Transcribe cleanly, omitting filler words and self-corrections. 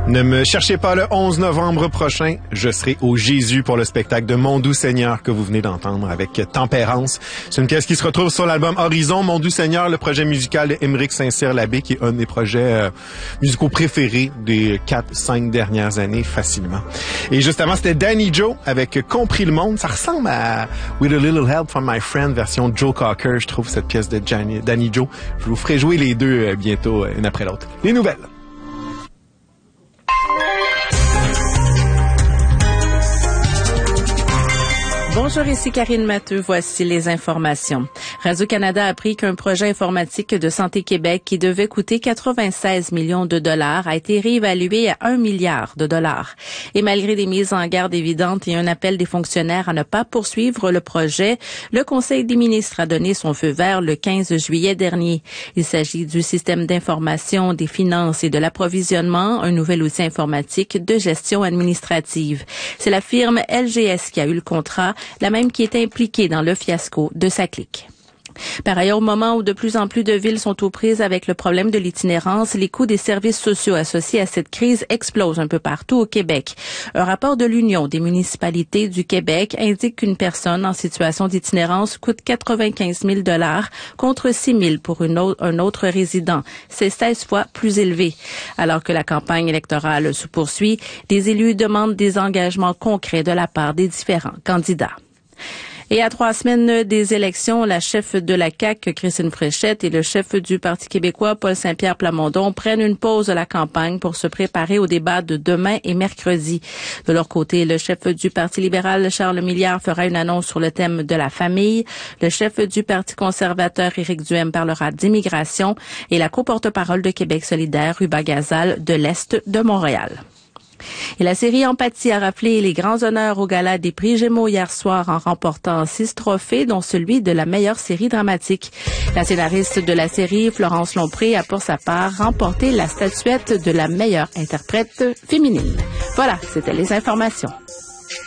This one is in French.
Ne me cherchez pas le 11 novembre prochain. Je serai au Jésus pour le spectacle de Mon Doux Seigneur que vous venez d'entendre avec Tempérance. C'est une pièce qui se retrouve sur l'album Horizon. Mon Doux Seigneur, le projet musical de Émeric Saint-Cyr-Labbé, qui est un des projets musicaux préférés des 4-5 dernières années, facilement. Et juste avant, c'était Danny Joe avec Compris le monde. Ça ressemble à With a Little Help from My Friend, version Joe Cocker, je trouve, cette pièce de Danny Joe. Je vous ferai jouer les deux bientôt, une après l'autre. Les nouvelles. Bonjour, ici Karine Matteux. Voici les informations. Radio-Canada a appris qu'un projet informatique de Santé Québec qui devait coûter 96 millions de dollars a été réévalué à 1 milliard de dollars. Et malgré des mises en garde évidentes et un appel des fonctionnaires à ne pas poursuivre le projet, le Conseil des ministres a donné son feu vert le 15 juillet dernier. Il s'agit du système d'information des finances et de l'approvisionnement, un nouvel outil informatique de gestion administrative. C'est la firme LGS qui a eu le contrat, la même qui est impliquée dans le fiasco de SACLIC. Par ailleurs, au moment où de plus en plus de villes sont aux prises avec le problème de l'itinérance, les coûts des services sociaux associés à cette crise explosent un peu partout au Québec. Un rapport de l'Union des municipalités du Québec indique qu'une personne en situation d'itinérance coûte 95 000 $ contre 6 000 pour un autre résident. C'est 16 fois plus élevé. Alors que la campagne électorale se poursuit, les élus demandent des engagements concrets de la part des différents candidats. Et à 3 semaines des élections, la chef de la CAQ, Christine Fréchette, et le chef du Parti québécois, Paul Saint-Pierre Plamondon, prennent une pause de la campagne pour se préparer au débat de demain et mercredi. De leur côté, le chef du Parti libéral, Charles Milliard, fera une annonce sur le thème de la famille. Le chef du Parti conservateur, Éric Duhem, parlera d'immigration. Et la co-porte-parole de Québec solidaire, Ruba Gazal, de l'Est de Montréal. Et la série Empathie a raflé les grands honneurs au gala des prix Gémeaux hier soir en remportant 6 trophées, dont celui de la meilleure série dramatique. La scénariste de la série, Florence Lompré, a pour sa part remporté la statuette de la meilleure interprète féminine. Voilà, c'était les informations.